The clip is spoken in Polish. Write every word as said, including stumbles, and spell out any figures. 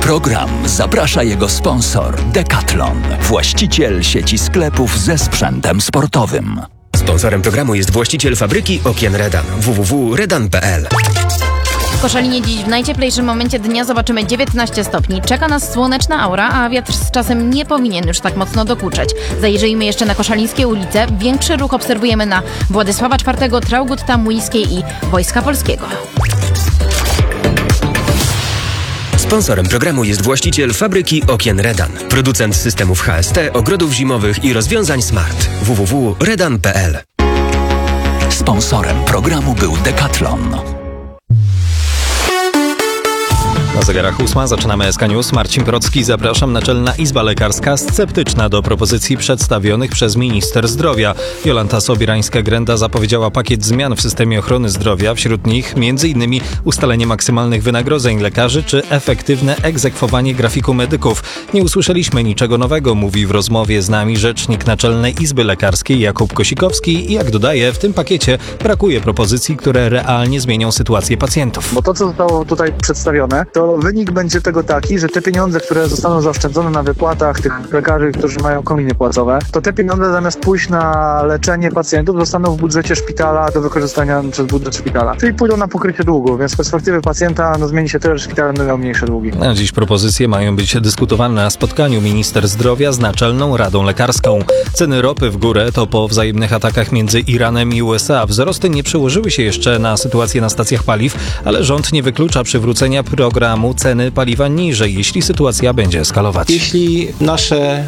program zaprasza jego sponsor Decathlon, właściciel sieci sklepów ze sprzętem sportowym. Sponsorem programu jest właściciel fabryki okien Redan w w w kropka redan kropka p l. W Koszalinie dziś w najcieplejszym momencie dnia zobaczymy dziewiętnaście stopni. Czeka nas słoneczna aura, a wiatr z czasem nie powinien już tak mocno dokuczać. Zajrzyjmy jeszcze na koszalińskie ulice. Większy ruch obserwujemy na Władysława czwartego, Traugutta Młyńskiej i Wojska Polskiego. Sponsorem programu jest właściciel fabryki okien Redan, producent systemów H S T, ogrodów zimowych i rozwiązań smart. w w w kropka redan kropka p l. Sponsorem programu był Decathlon. Na zegarach ósma zaczynamy S K News. Marcin Procki, zapraszam. Naczelna Izba Lekarska sceptyczna do propozycji przedstawionych przez minister zdrowia. Jolanta Sobierańska-Grenda zapowiedziała pakiet zmian w systemie ochrony zdrowia. Wśród nich m.in. ustalenie maksymalnych wynagrodzeń lekarzy czy efektywne egzekwowanie grafiku medyków. Nie usłyszeliśmy niczego nowego, mówi w rozmowie z nami rzecznik Naczelnej Izby Lekarskiej Jakub Kosikowski i jak dodaje, w tym pakiecie brakuje propozycji, które realnie zmienią sytuację pacjentów. Bo to, co zostało tutaj przedstawione, to wynik będzie tego taki, że te pieniądze, które zostaną zaoszczędzone na wypłatach tych lekarzy, którzy mają kominy płacowe, to te pieniądze zamiast pójść na leczenie pacjentów zostaną w budżecie szpitala do wykorzystania przez budżet szpitala. Czyli pójdą na pokrycie długu, więc z perspektywy pacjenta no, zmieni się tyle, że szpital będą miał mniejsze długi. Na dziś propozycje mają być dyskutowane na spotkaniu minister zdrowia z Naczelną Radą Lekarską. Ceny ropy w górę to po wzajemnych atakach między Iranem i U S A. Wzrosty nie przełożyły się jeszcze na sytuację na stacjach paliw, ale rząd nie wyklucza przywrócenia programu ceny paliwa niżej, jeśli sytuacja będzie eskalować. Jeśli nasze